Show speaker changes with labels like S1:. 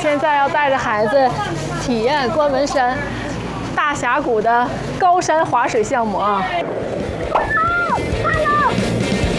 S1: 现在要带着孩子体验关门山大峡谷的高山滑水项目啊。